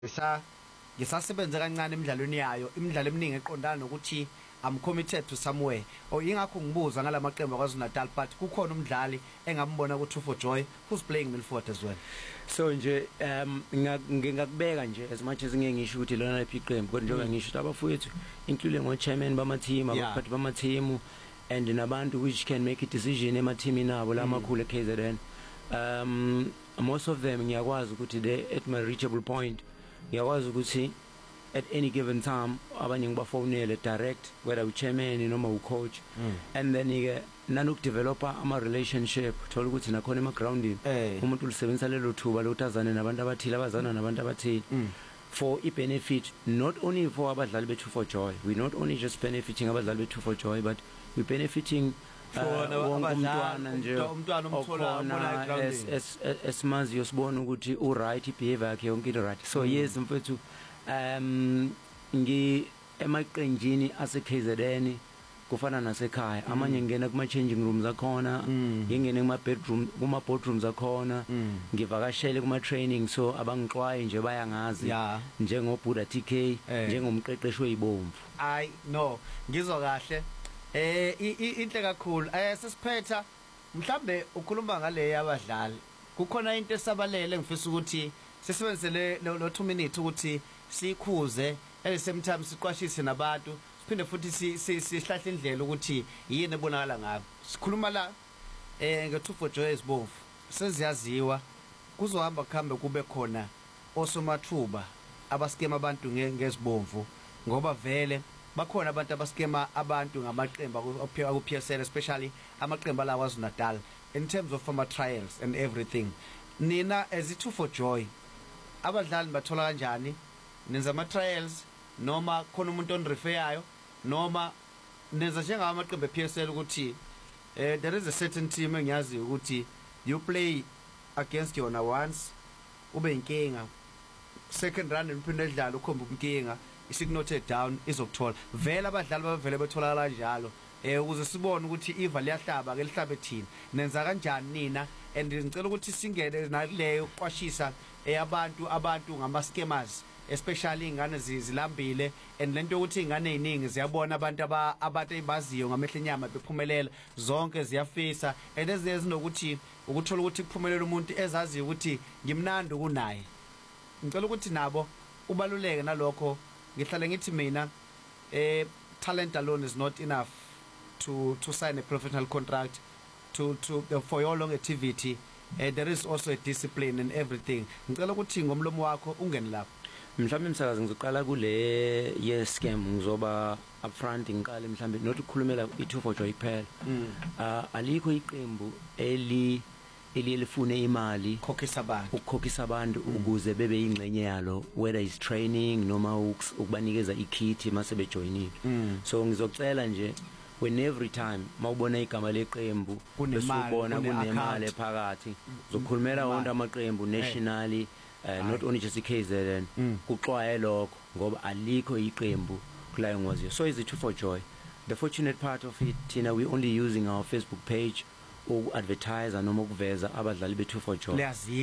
ngisasebenza kancane emidlalweni yayo imidlalo eminingi eqondana nokuthi I'm committed to somewhere ingakho ngibuza ngalamaqembu kwaZulu-Natal but kukhona umdlali engambona ku True for Joy who's playing Milford as well. So nje ngingakubeka nje as much as ngisho ukuthi lona laphi iqembu kodwa njengoba ngisho abafowethu including ngo chairman bama team abaphathi bama team and nabantu which can make a decision ema team nabo la makhulu eKZN. Most of them ngiyakwazi ukuthi they at my reachable point ngiyakwazi ukuthi at any given time abanye ngibafonele direct whether u chairman noma u coach and then nanokudevelopa ama relationship thola ukuthi nakhona ema groundini umuntu ulisebenzisa lelo thuba lokutazana nabantu abathile abazana nabantu abathile for I benefit not only for abadlali bethu for joy we not only just benefiting abadlali bethu for joy but we benefiting umntwana nje umntwana esimazi yosibona ukuthi u right behavior yakhe yonke into right so yes mfethu emaqenjini aseKZN kufana nasekhaya amanye ngena kuma changing rooms akhona ngingene kuma boardrooms akhona ngivakashele kuma training so abangixwaye nje bayangazi njengoBuda TK njengomqeqeshi weibomvu no ngizwa kahle inhle kakhulu sesiphetha mhlambe ukhuluma ngale yabadlali kukhona into esabalele ngifisa ukuthi sisebenzele lo 2 minutes ukuthi sikhuze at the same time siqwashise nabantu siphinde futhi sihlahla indlela ukuthi yini ebonakala ngabo sikhuluma la nge2 for Joy esibomvu seziyaziwa kuzohamba kuhambe kube khona osomathuba abaskema abantu ngezibomvu ngoba vele bakhona abantu abaskema abantu ngamaqembu aku PSL especially amaqembu la kwaZulu-Natal in terms of ama trials and everything nina as i2 for Joy abadlali bathola kanjani nenza ama trials noma khona umuntu onreferyayo noma nenza njengamaqembu ePSL ukuthi there is a certain team engiyazi ukuthi you play against yona once ube inkinga second round uphinde edlala ukhomba inkinga isignoted down izokuthola vele abadlali bavele bethola kanjalo ukuze sibone ukuthi iva liyahlaba ke lihlabe thina nenza kanjani nina and ngicela ukuthi singene naleyo kwashisa abantu ngama scammers especially ingane zilambile and lento ukuthi ingane eziningi ziyabona abantu abathi ebaziyo ngamehlo enyama bephumelela zonke ziyafisa and ezinokuthi ukuthola ukuthi kuphumelela umuntu ezaziyo ukuthi ngimnandi kunaye ngicela ukuthi nabo ubaluleke nalokho ngihlale ngithi mina talent alone is not enough to sign a professional contract to for your long activity there is also a discipline and everything ngicela ukuthi ngomlomo wakho ungene lapho mhlambe umsakazi ngizoqala kule ye scam ngizoba upfront ngiqale mhlambe not ukukhulumela i2 for Joy kuphela alikho iqembu elifune imali ukukhokhisa abantu ukuze bebe ingcenye yalo whether is training noma ukubanikeza ikit mase bejoinile so ngizocela nje when every time mawubona igama leqembu besubona kunemali ephakathi zokhulumela wonke amaqembu nationally not only just iKZN kuxwaye lokho ngoba alikho iqembu kulayo ngwaziyo so is it 2 for Joy the fortunate part of it thina we only using our Facebook page advertise noma ukuveza abadlali be2 for Joy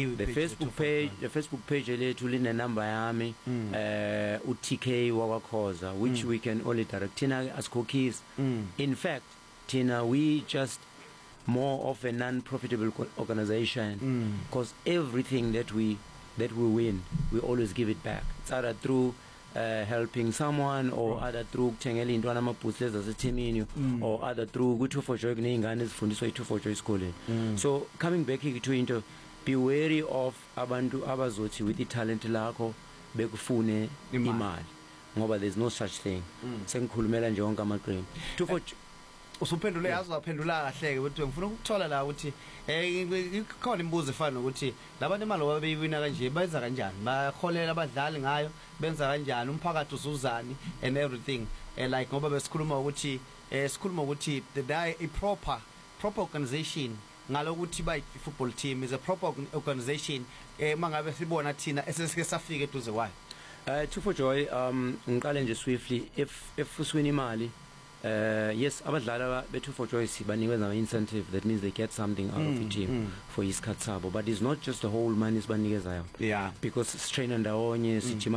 the Facebook page lethu line number yami uTK wakwakhoza which we can only direct thina as cookies in fact thina we just more of a non-profitable organization because everything that we win we always give it back it's either through helping someone or other through kuthengela intwana amaboots leza sethemini or other through ku2 for Joy kuneyingane ezifundiswa i2 for Joy school so coming back to into be wary of abantu abazothi with italent lakho bekufune imali ngoba there's no such thing sengikhulumela nje wonke amaqembu 2 for usuphendule yazi waphendula kahle ke ukuthi ngifuna ukuthola la ukuthi ikhona imibuzo efana ukuthi labantu imali ababeyiwina kanje benza kanjani bakholela abadlali ngayo benza kanjani umphakathi usuzani and everything like ngoba besikhuluma ukuthi there a proper organization ngalokuthi ba football team is a proper organization mangabe sibona thina esesike safika eduze kwayo 2 for Joy ngiqale nje swiftly if uswina imali Yes, abadlali bethu for choice banikeza ama incentive, that means they get something out of the team for isikhathi sabo, but it's not just the whole money sibanikezayo, yeah, because sitraina ndawonye